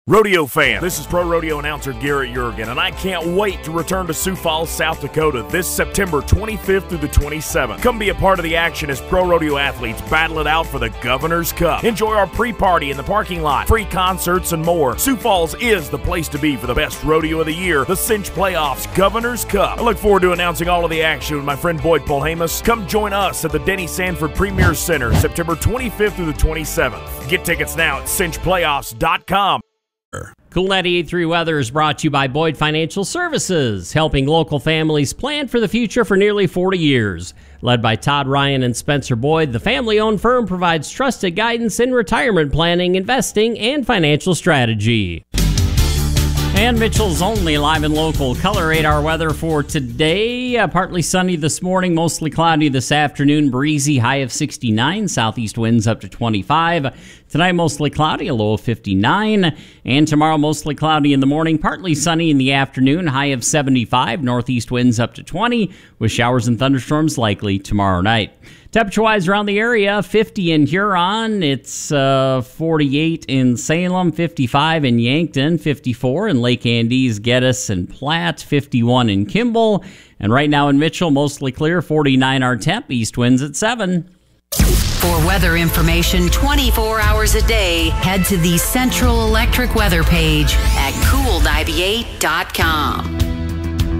Rodeo fan, this is pro rodeo announcer Garrett Jurgen, and I can't wait to return to Sioux Falls, South Dakota this September 25th through the 27th. Come be a part of the action as pro rodeo athletes battle it out for the Governor's Cup. Enjoy our pre-party in the parking lot, free concerts, and more. Sioux Falls is the place to be for the best rodeo of the year, the Cinch Playoffs Governor's Cup. I look forward to announcing all of the action with my friend Boyd Polhamus. Come join us at the Denny Sanford Premier Center, September 25th through the 27th. Get tickets now at cinchplayoffs.com. Cool 98.3 weather is brought to you by Boyd Financial Services, helping local families plan for the future for nearly 40 years. Led by Todd Ryan and Spencer Boyd, the family-owned firm provides trusted guidance in retirement planning, investing, and financial strategy. And Mitchell's only live and local color radar weather for today. Partly sunny this morning, mostly cloudy this afternoon, breezy, high of 69, southeast winds up to 25. Tonight, mostly cloudy, a low of 59. And tomorrow, mostly cloudy in the morning, partly sunny in the afternoon, high of 75, northeast winds up to 20, with showers and thunderstorms likely tomorrow night. Temperature-wise around the area, 50 in Huron, it's 48 in Salem, 55 in Yankton, 54 in Lake Andes, Geddes, and Platte, 51 in Kimball. And right now in Mitchell, mostly clear, 49 our temp, east winds at 7. For weather information 24 hours a day, head to the Central Electric weather page at cool98.com.